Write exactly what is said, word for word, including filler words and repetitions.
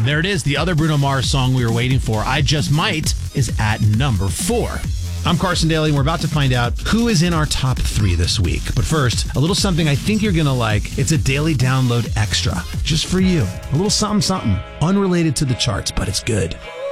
There it is, the other Bruno Mars song we were waiting for, I Just Might, is at number four. I'm Carson Daly, and we're about to find out who is in our top three this week. But first, a little something I think you're going to like. It's a daily download extra, just for you. A little something something, unrelated to the charts, but it's good.